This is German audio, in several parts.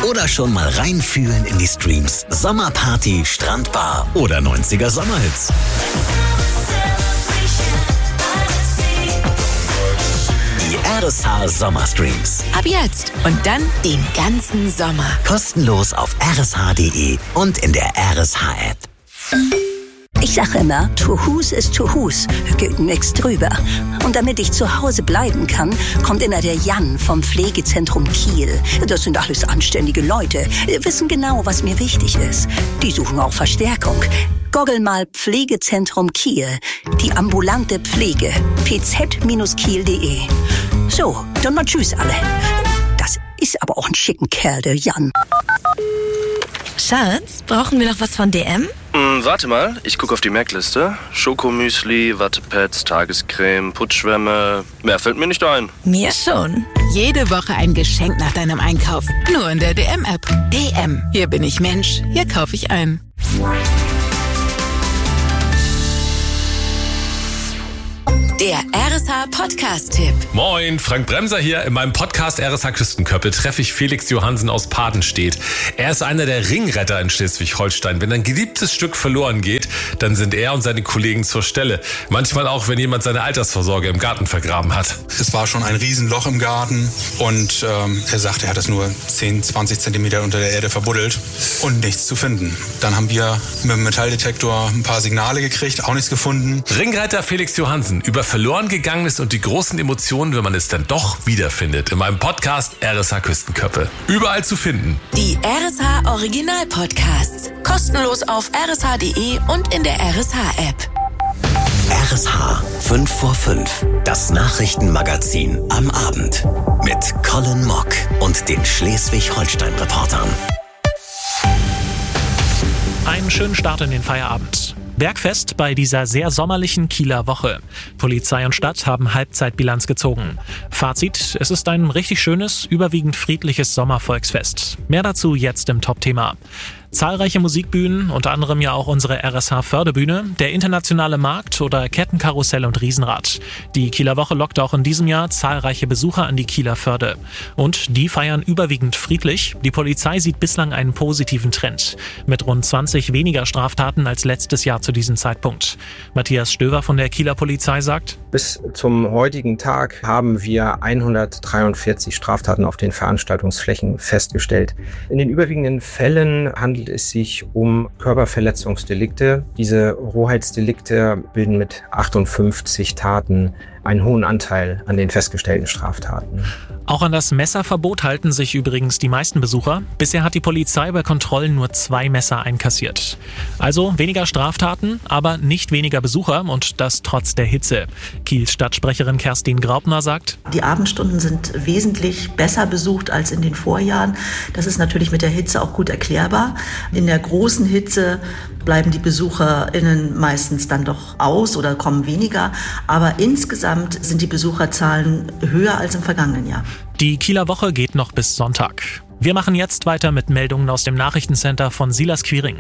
Oder schon mal reinfühlen in die Streams. Sommerparty, Strandbar oder 90er Sommerhits. Die RSH Sommerstreams. Ab jetzt und dann den ganzen Sommer. Kostenlos auf rsh.de und in der RSH-App. Ich sage immer, to whos ist to whos, geht nix drüber. Und damit ich zu Hause bleiben kann, kommt immer der Jan vom Pflegezentrum Kiel. Das sind alles anständige Leute, wissen genau, was mir wichtig ist. Die suchen auch Verstärkung. Googel mal Pflegezentrum Kiel, die ambulante Pflege, pz-kiel.de. So, dann mal tschüss alle. Das ist aber auch ein schicken Kerl, der Jan. Schatz, brauchen wir noch was von DM? Warte mal, ich gucke auf die Merkliste. Schokomüsli, Wattepads, Tagescreme, Putzschwämme. Mehr fällt mir nicht ein. Mir schon. Jede Woche ein Geschenk nach deinem Einkauf. Nur in der DM-App. DM. Hier bin ich Mensch. Hier kaufe ich ein. Der RSH-Podcast-Tipp. Moin, Frank Bremser hier. In meinem Podcast RSH Küstenköppe treffe ich Felix Johansen aus Padenstedt. Er ist einer der Ringretter in Schleswig-Holstein. Wenn ein geliebtes Stück verloren geht, dann sind er und seine Kollegen zur Stelle. Manchmal auch, wenn jemand seine Altersvorsorge im Garten vergraben hat. Es war schon ein Riesenloch im Garten und er sagte, er hat das nur 10, 20 Zentimeter unter der Erde verbuddelt und nichts zu finden. Dann haben wir mit dem Metalldetektor ein paar Signale gekriegt, auch nichts gefunden. Ringretter Felix Johansen über verloren gegangenes und die großen Emotionen, wenn man es dann doch wiederfindet. In meinem Podcast RSH Küstenköppe. Überall zu finden. Die RSH Original Podcasts. Kostenlos auf rsh.de und in der RSH-App. RSH 5 vor 5. Das Nachrichtenmagazin am Abend. Mit Colin Mock und den Schleswig-Holstein-Reportern. Einen schönen Start in den Feierabend. Bergfest bei dieser sehr sommerlichen Kieler Woche. Polizei und Stadt haben Halbzeitbilanz gezogen. Fazit, es ist ein richtig schönes, überwiegend friedliches Sommervolksfest. Mehr dazu jetzt im Top-Thema. Zahlreiche Musikbühnen, unter anderem ja auch unsere RSH-Förderbühne, der internationale Markt oder Kettenkarussell und Riesenrad. Die Kieler Woche lockt auch in diesem Jahr zahlreiche Besucher an die Kieler Förde. Und die feiern überwiegend friedlich. Die Polizei sieht bislang einen positiven Trend. Mit rund 20 weniger Straftaten als letztes Jahr zu diesem Zeitpunkt. Matthias Stöver von der Kieler Polizei sagt: Bis zum heutigen Tag haben wir 143 Straftaten auf den Veranstaltungsflächen festgestellt. In den überwiegenden Fällen handelt es sich um Körperverletzungsdelikte. Diese Rohheitsdelikte bilden mit 58 Taten einen hohen Anteil an den festgestellten Straftaten. Auch an das Messerverbot halten sich übrigens die meisten Besucher. Bisher hat die Polizei bei Kontrollen nur 2 Messer einkassiert. Also weniger Straftaten, aber nicht weniger Besucher und das trotz der Hitze. Kiels Stadtsprecherin Kerstin Graupner sagt: Die Abendstunden sind wesentlich besser besucht als in den Vorjahren. Das ist natürlich mit der Hitze auch gut erklärbar. In der großen Hitze bleiben die BesucherInnen meistens dann doch aus oder kommen weniger. Aber insgesamt sind die Besucherzahlen höher als im vergangenen Jahr. Die Kieler Woche geht noch bis Sonntag. Wir machen jetzt weiter mit Meldungen aus dem Nachrichtencenter von Silas Quiring.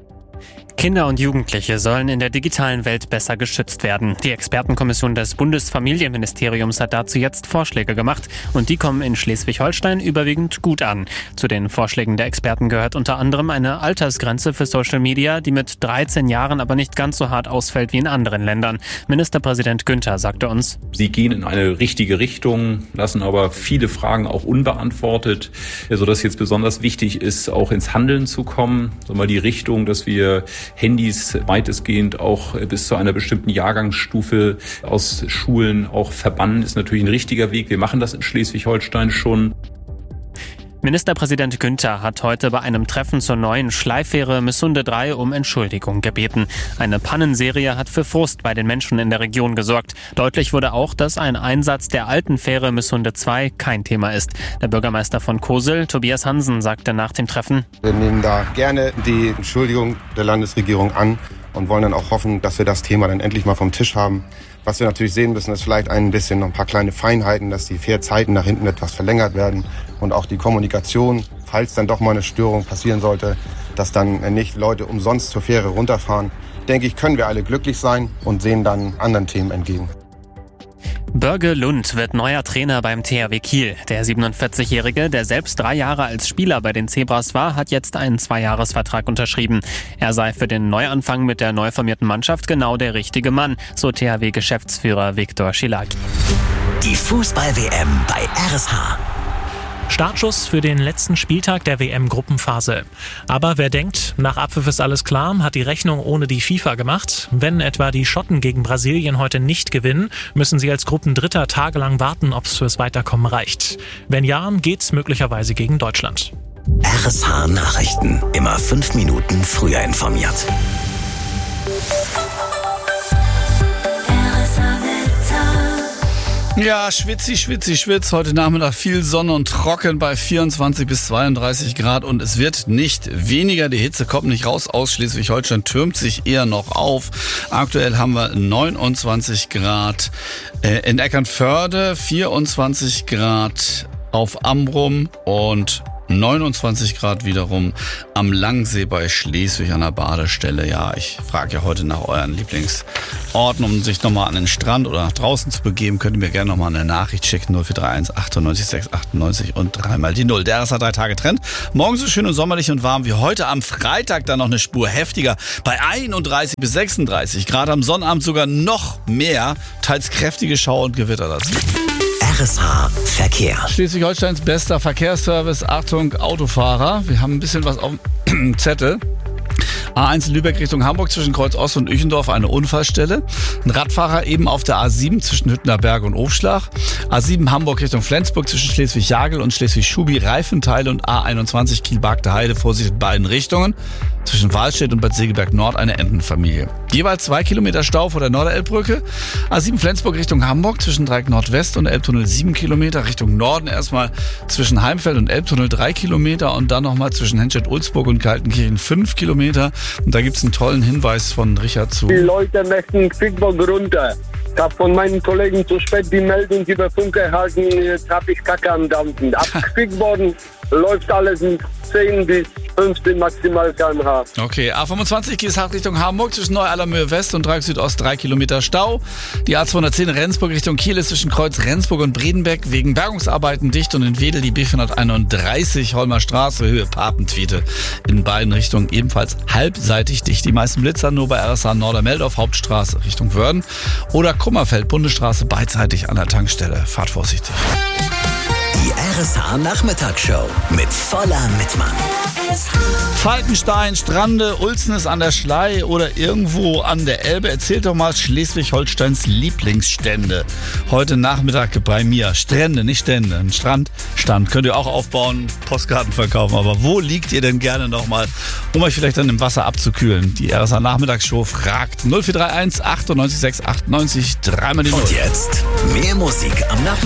Kinder und Jugendliche sollen in der digitalen Welt besser geschützt werden. Die Expertenkommission des Bundesfamilienministeriums hat dazu jetzt Vorschläge gemacht und die kommen in Schleswig-Holstein überwiegend gut an. Zu den Vorschlägen der Experten gehört unter anderem eine Altersgrenze für Social Media, die mit 13 Jahren aber nicht ganz so hart ausfällt wie in anderen Ländern. Ministerpräsident Günther sagte uns: Sie gehen in eine richtige Richtung, lassen aber viele Fragen auch unbeantwortet, sodass jetzt besonders wichtig ist, auch ins Handeln zu kommen. Die Richtung, dass wir Handys weitestgehend auch bis zu einer bestimmten Jahrgangsstufe aus Schulen auch verbannen, ist natürlich ein richtiger Weg. Wir machen das in Schleswig-Holstein schon. Ministerpräsident Günther hat heute bei einem Treffen zur neuen Schleiffähre Missunde 3 um Entschuldigung gebeten. Eine Pannenserie hat für Frust bei den Menschen in der Region gesorgt. Deutlich wurde auch, dass ein Einsatz der alten Fähre Missunde 2 kein Thema ist. Der Bürgermeister von Kosel, Tobias Hansen, sagte nach dem Treffen: Wir nehmen da gerne die Entschuldigung der Landesregierung an und wollen dann auch hoffen, dass wir das Thema dann endlich mal vom Tisch haben. Was wir natürlich sehen müssen, ist vielleicht ein bisschen noch ein paar kleine Feinheiten, dass die Fährzeiten nach hinten etwas verlängert werden und auch die Kommunikation, falls dann doch mal eine Störung passieren sollte, dass dann nicht Leute umsonst zur Fähre runterfahren. Denke ich, können wir alle glücklich sein und sehen dann anderen Themen entgegen. Börge Lund wird neuer Trainer beim THW Kiel. Der 47-Jährige, der selbst 3 Jahre als Spieler bei den Zebras war, hat jetzt einen 2-Jahres-Vertrag unterschrieben. Er sei für den Neuanfang mit der neu formierten Mannschaft genau der richtige Mann, so THW-Geschäftsführer Viktor Schilagi. Die Fußball-WM bei RSH. Startschuss für den letzten Spieltag der WM-Gruppenphase. Aber wer denkt, nach Abpfiff ist alles klar, hat die Rechnung ohne die FIFA gemacht. Wenn etwa die Schotten gegen Brasilien heute nicht gewinnen, müssen sie als Gruppendritter tagelang warten, ob es fürs Weiterkommen reicht. Wenn ja, geht's möglicherweise gegen Deutschland. RSH Nachrichten. Immer 5 Minuten früher informiert. Ja, schwitz. Heute Nachmittag viel Sonne und trocken bei 24 bis 32 Grad und es wird nicht weniger. Die Hitze kommt nicht raus aus Schleswig-Holstein, türmt sich eher noch auf. Aktuell haben wir 29 Grad in Eckernförde, 24 Grad auf Amrum und 29 Grad wiederum am Langsee bei Schleswig an der Badestelle. Ja, ich frage ja heute nach euren Lieblingsorten, um sich nochmal an den Strand oder nach draußen zu begeben. Könnt ihr mir gerne nochmal eine Nachricht schicken. 0431 98 698 und 3 die 0. Der RSH 3 Tage Trend. Morgen so schön und sommerlich und warm wie heute. Am Freitag dann noch eine Spur heftiger bei 31 bis 36 Grad. Am Sonnabend sogar noch mehr. Teils kräftige Schauer und Gewitter dazu. RSH Verkehr. Schleswig-Holsteins bester Verkehrsservice. Achtung, Autofahrer. Wir haben ein bisschen was auf dem Zettel. A1 Lübeck Richtung Hamburg zwischen Kreuz Ost und Üchendorf eine Unfallstelle. Ein Radfahrer eben auf der A7 zwischen Hüttener Berge und Aufschlag. A7 Hamburg Richtung Flensburg zwischen Schleswig-Jagel und Schleswig-Schubi Reifenteile und A21 Kiel-Bargte Heide Vorsicht in beiden Richtungen. Zwischen Wahlstedt und Bad Segeberg Nord eine Entenfamilie. Jeweils 2 Kilometer Stau vor der Norderelbbrücke. A7 Flensburg Richtung Hamburg zwischen Dreieck Nordwest und Elbtunnel 7 Kilometer. Richtung Norden erstmal zwischen Heimfeld und Elbtunnel 3 Kilometer und dann nochmal zwischen Henstedt-Ulzburg und Kaltenkirchen 5 Kilometer. Und da gibt es einen tollen Hinweis von Richard zu. Die Leute möchten Quickbock runter. Ich habe von meinen Kollegen zu spät die Meldung über Funk erhalten. Jetzt habe ich Kacke am Dampfen. Ab Quickboarden läuft alles in 10 bis 15 maximal km/h. Okay, A25 Kieshart Richtung Hamburg zwischen Neu-Allermöhe West und Dreieck Südost 3 Kilometer Stau. Die A210 Rendsburg Richtung Kiel ist zwischen Kreuz Rendsburg und Bredenbeck wegen Bergungsarbeiten dicht und in Wedel die B431 Holmer Straße Höhe Papentwiete in beiden Richtungen ebenfalls halbseitig dicht. Die meisten Blitzer nur bei RSH Nordermeldorf Hauptstraße Richtung Wörden oder Kummerfeld Bundesstraße beidseitig an der Tankstelle. Fahrt vorsichtig. Die RSH Nachmittagsshow mit Voller Mittmann. Falkenstein, Strande, Ulsnes an der Schlei oder irgendwo an der Elbe. Erzählt doch mal Schleswig-Holsteins Lieblingsstände. Heute Nachmittag bei mir. Strände, nicht Stände. Ein Strandstand könnt ihr auch aufbauen, Postkarten verkaufen. Aber wo liegt ihr denn gerne nochmal, um euch vielleicht dann im Wasser abzukühlen? Die RSH Nachmittagsshow fragt 0431 98 698 3 die 0. Und jetzt mehr Musik am Nachmittag.